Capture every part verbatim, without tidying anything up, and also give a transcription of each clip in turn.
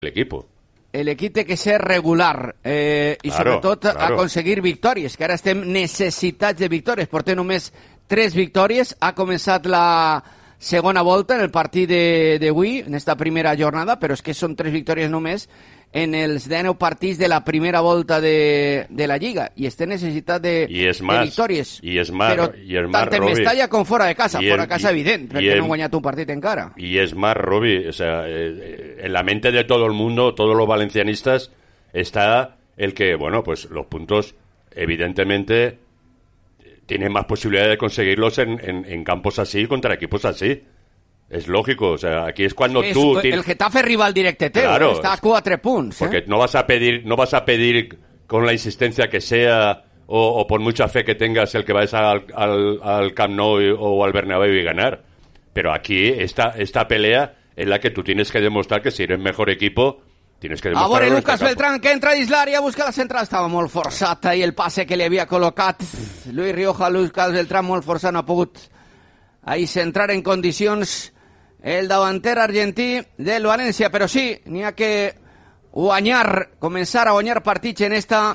equipo. L'equip té que ser regular eh, i claro, sobretot claro. aconseguir victòries, que ara estem necessitats de victòries. Portem només tres victòries. Ha començat la segona volta en el partit d'avui, en esta primera jornada, però és que són tres victòries només en els dinou partits de la primera volta de, de la Lliga, i estem necessitat de, más, de victòries. I és más, però i és tant más, en Mestalla com fora de casa. Y fora el, de casa, y, evident, perquè el, no han guanyat un partit encara. Y es más, Robi, o sea, eh, en la mente de todo el mundo, todos los valencianistas, está el que, bueno, pues los puntos, evidentemente, tienen más posibilidad de conseguirlos en, en, en campos así, contra equipos así. Es lógico, o sea, aquí es cuando es, tú... El Getafe rival directe teu, claro, està a quatre punts. Porque eh? no vas a pedir, no vas a pedir con la insistencia que sea o, o por mucha fe que tengas el que vayas al, al, al Camp Nou o al Bernabéu y ganar. Pero aquí esta, esta pelea es la que tú tienes que demostrar que si eres mejor equipo, tienes que demostrar... A veure, Lucas Beltrán, que entra dins l'àrea, busca la central, estava molt forçat ahí el passe que li havia col·locat Luis Rioja. Lucas Beltrán molt forçat, no ha pogut ahí centrar en condicions el davanter argentí del València, però sí, n'hi ha que guanyar, començar a guanyar partits en esta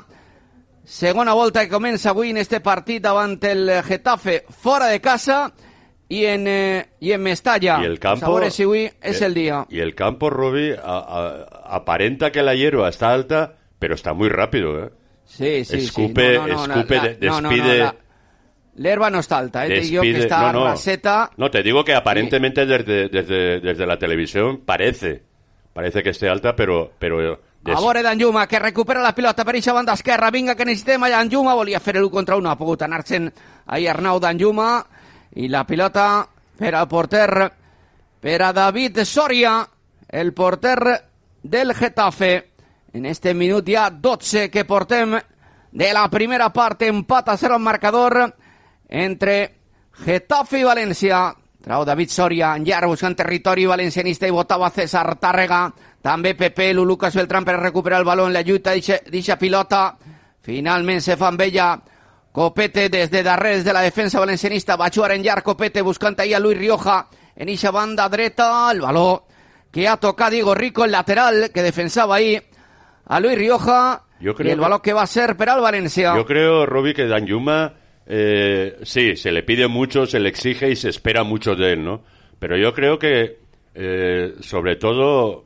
segona volta que comença avui en este partit davant el Getafe fora de casa i en, eh, i en Mestalla. Y el campo, pues a veure si avui és eh, el dia. Y el campo, Robi, a, a, aparenta que la hierba está alta, pero está muy rápido, ¿eh? Sí, sí, escupe, sí. No, no, no, escupe, la, la, despide... No, no, no, la, l'herba no està alta, eh? Te digo que está no, no. raseta. No, te digo que aparentemente desde, desde, desde la televisión parece, parece que esté alta, pero... pero des... A veure Danjuma, que recupera la pilota per eixa banda esquerra. Vinga, que necessitem a Danjuma. Volia fer l'u contra un, no ha pogut anar-se'n ahí Arnau Danjuma. I la pilota per al porter, per a David Soria, el porter del Getafe. En este minut ja dotze que portem de la primera part, empat a zero el marcador entre Getafe i València. Trau David Soria en llarg buscant territori valencianista i votava César Tàrrega. També Pepe, Lucas Beltrán per recuperar el baló en la lluita d'eixa pilota. Finalment se fa amb ella Copete des de darrere de la defensa valencianista. Va jugar en llarg Copete buscant ahí a Luis Rioja en eixa banda dreta. El baló que ha tocat Diego Rico, el lateral que defensava ahí a Luis Rioja. Yo creo y el balón que, que va a ser per al València. Yo creo, Robi, que Danjuma, eh, sí, se le pide mucho, se le exige y se espera mucho de él, ¿no? Pero yo creo que, eh, sobre todo,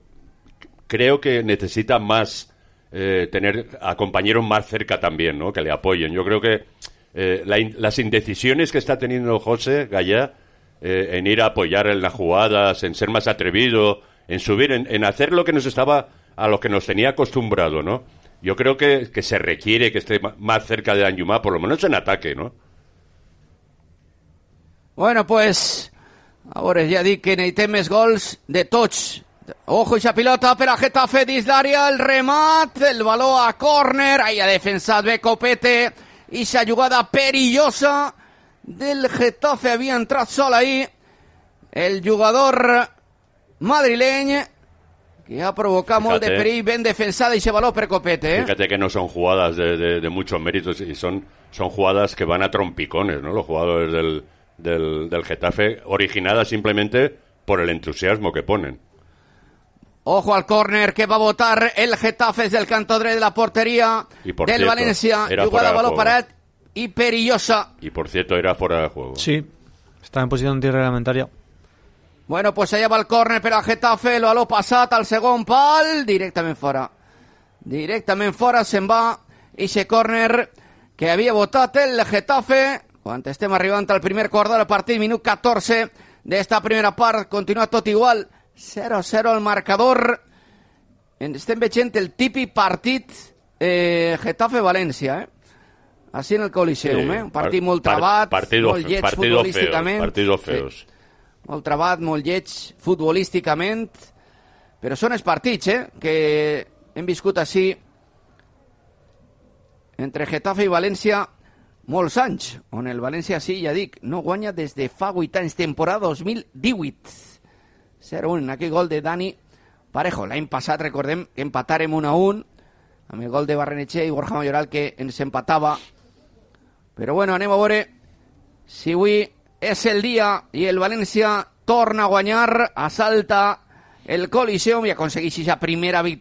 creo que necesita más eh, tener a compañeros más cerca también, ¿no? Que le apoyen. Yo creo que eh, la in, las indecisiones que está teniendo José Gallá eh, en ir a apoyar en las jugadas, en ser más atrevido, en subir, en, en hacer lo que nos estaba, a lo que nos tenía acostumbrado, ¿no? Yo creo que, que se requiere que esté más cerca de Danjuma, por lo menos en ataque, ¿no? Bueno, pues, ahora ya di que necesitem més gols de tots. Ojo, esa pilota per a Getafe dins l'àrea, el remat, el baló a córner, ahí ha defensat bé Copete, i esa jugada perillosa del Getafe, havia entrat sol ahí el jugador madrileny, que ha provocado molt de perill, ben defensada y se baló per Copete, ¿eh? Fíjate que no son jugadas de, de, de muchos méritos y son, son jugadas que van a trompicones, ¿no? Los jugadores del, del, del Getafe, originadas simplemente por el entusiasmo que ponen. Ojo al córner que va a botar el Getafe desde el canto de la portería del cierto, Valencia. Jugada balón para él y perillosa. Y por cierto, era fuera de juego. Sí, está en posición antirreglamentaria. Bueno, pues allà va el córner per al Getafe, el baló passat al segon pal, directament fora. Directament fora se'n va eixe córner que havia votat el Getafe quan estem arribant al primer quart del partit, minut catorze d'esta primera part, continua tot igual, zero a zero el marcador. Estem veient el típic partit eh, Getafe-València, eh? Així en el Coliseum, sí, eh? Un partit molt trabat, partido, molt lleig partido futbolísticament. Feos, partidos feos. Sí. Molt trabat, molt lleig futbolísticament, però són els partits eh, que hem viscut així entre Getafe i València molts anys, on el València, sí, ja dic, no guanya des de fa vuit anys, temporada dos mil divuit. zero a un, aquell gol de Dani Parejo. L'any passat, recordem, que empatàrem un a un, amb el gol de Barrenetxer i Borja Mayoral, que ens empatava. Però bueno, anem a veure si avui és el dia i el València torna a guanyar, assalta el Coliseum i aconsegueixi la primera victòria